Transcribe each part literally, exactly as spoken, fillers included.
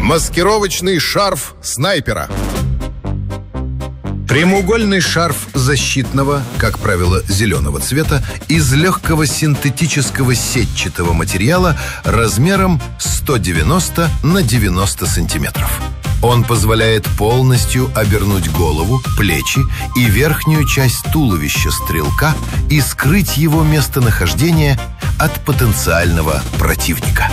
Маскировочный шарф снайпера. Прямоугольный шарф защитного, как правило, зеленого цвета, из легкого синтетического сетчатого материала размером сто девяносто на девяносто сантиметров. Он позволяет полностью обернуть голову, плечи и верхнюю часть туловища стрелка и скрыть его местонахождение от потенциального противника.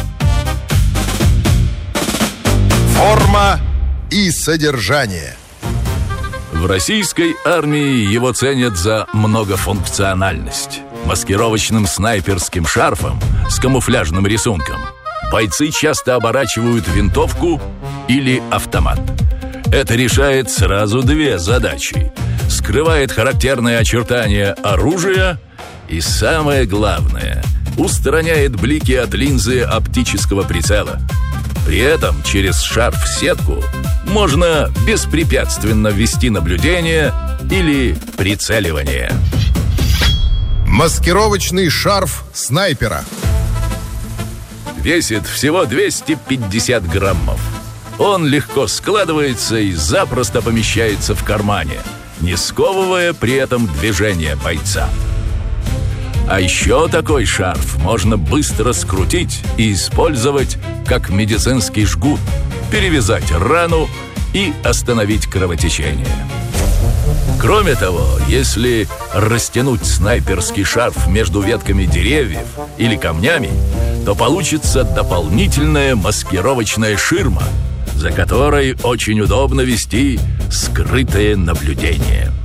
Форма и содержание. В российской армии его ценят за многофункциональность. Маскировочным снайперским шарфом с камуфляжным рисунком бойцы часто оборачивают винтовку или автомат. Это решает сразу две задачи: скрывает характерные очертания оружия и, самое главное, устраняет блики от линзы оптического прицела. При этом через шарф-сетку можно беспрепятственно вести наблюдение или прицеливание. Маскировочный шарф снайпера. Весит всего двести пятьдесят граммов. Он легко складывается и запросто помещается в кармане, не сковывая при этом движение бойца. А еще такой шарф можно быстро скрутить и использовать как медицинский жгут, перевязать рану и остановить кровотечение. Кроме того, если растянуть снайперский шарф между ветками деревьев или камнями, то получится дополнительная маскировочная ширма, за которой очень удобно вести скрытое наблюдение.